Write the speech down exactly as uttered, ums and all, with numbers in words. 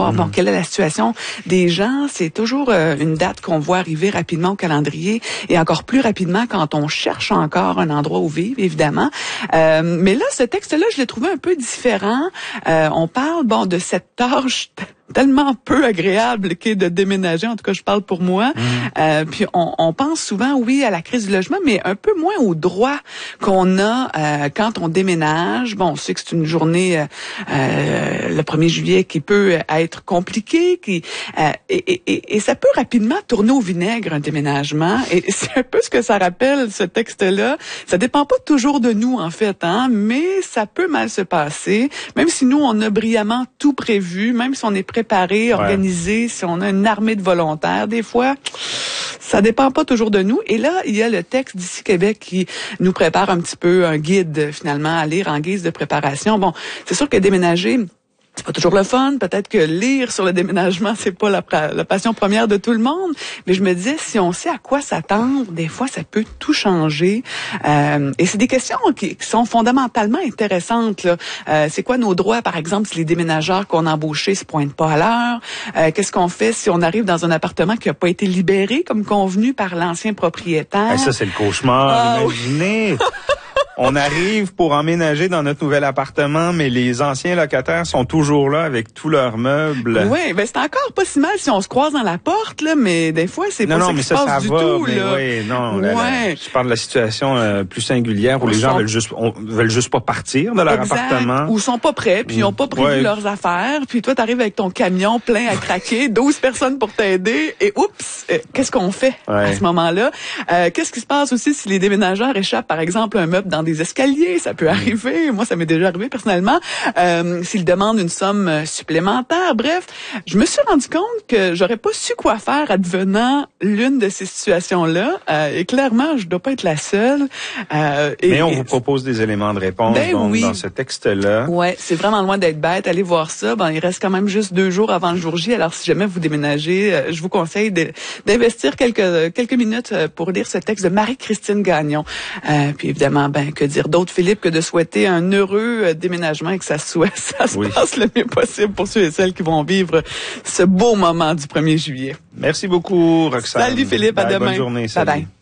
savoir, mmh. bon, quelle est la situation des gens. C'est toujours euh, une date qu'on voit arriver rapidement au calendrier et encore plus rapidement quand on cherche encore un endroit où vivre, évidemment. Euh, mais là, ce texte-là, je l'ai trouvé un peu différent. Euh, on parle, bon, de cette tâche tellement peu agréable qu'est de déménager, en tout cas je parle pour moi. Mmh. Euh, puis on, on pense souvent, oui, à la crise du logement, mais un peu moins aux droits qu'on a euh, quand on déménage. Bon, on sait que c'est une journée, euh, euh, le premier juillet, qui peut être compliquée, qui euh, et, et, et ça peut rapidement tourner au vinaigre, un déménagement. Et c'est un peu ce que ça rappelle, ce texte-là. Ça dépend pas toujours de nous, en fait, hein, mais ça peut mal se passer, même si nous, on a brillamment tout prévu, même si on est préparé, organisé, ouais. si on a une armée de volontaires, des fois, ça dépend pas toujours de nous. Et là, il y a le texte d'Ici Québec qui nous prépare un petit peu un guide, finalement, à lire en guise de préparation. Bon, c'est sûr que déménager, c'est pas toujours le fun. Peut-être que lire sur le déménagement, c'est pas la, la passion première de tout le monde. Mais je me disais, si on sait à quoi s'attendre, des fois, ça peut tout changer. Euh, et c'est des questions qui, qui sont fondamentalement intéressantes, là. Euh, c'est quoi nos droits, par exemple, si les déménageurs qu'on a embauchés se pointent pas à l'heure? Euh, qu'est-ce qu'on fait si on arrive dans un appartement qui a pas été libéré comme convenu par l'ancien propriétaire? Hey, ça, c'est le cauchemar. Ah, imaginez! Oui. On arrive pour emménager dans notre nouvel appartement, mais les anciens locataires sont toujours là avec tous leurs meubles. Oui, ben c'est encore pas si mal si on se croise dans la porte, là, mais des fois, c'est pas non, ça non, qui mais se ça, passe ça du va, tout. Mais là. oui, non, ouais. la, la, je parle de la situation euh, plus singulière où on les gens sont... veulent juste on, veulent juste pas partir de leur exact. appartement. Ou sont pas prêts, puis ils ont pas prévu ouais. leurs affaires, puis toi, t'arrives avec ton camion plein à craquer, douze personnes pour t'aider, et oups, euh, qu'est-ce qu'on fait ouais. à ce moment-là? Euh, qu'est-ce qui se passe aussi si les déménageurs échappent, par exemple, un meuble dans des escaliers? Ça peut arriver. Moi, ça m'est déjà arrivé personnellement. Euh, s'ils demandent une somme supplémentaire, bref, je me suis rendu compte que j'aurais pas su quoi faire advenant l'une de ces situations-là. Euh, et clairement, je dois pas être la seule. Euh, et, Mais on et, vous propose des éléments de réponse ben donc, oui. dans ce texte-là. Ouais, c'est vraiment loin d'être bête. Allez voir ça. Bon, il reste quand même juste deux jours avant le jour J. Alors, si jamais vous déménagez, euh, je vous conseille de, d'investir quelques quelques minutes pour lire ce texte de Marie-Christine Gagnon. Euh, puis évidemment, ben que dire d'autre, Philippe, que de souhaiter un un heureux déménagement et que ça, soit, ça se oui. passe le mieux possible pour ceux et celles qui vont vivre ce beau moment du premier juillet. Merci beaucoup, Roxane. Salut Philippe, bye, à demain. Bonne journée. Salut. Bye bye.